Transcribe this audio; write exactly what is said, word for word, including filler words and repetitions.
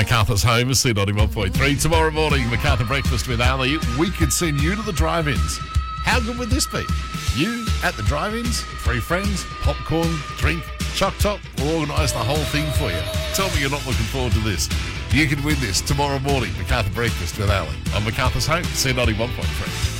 MacArthur's Home, C ninety-one point three. Tomorrow morning, MacArthur Breakfast with Ali. We could send you to the drive-ins. How good would this be? You at the drive-ins, three friends, popcorn, drink, chuck top. We'll organise the whole thing for you. Tell me you're not looking forward to this. You can win this tomorrow morning, MacArthur Breakfast with Ali on MacArthur's Home, C ninety-one point three.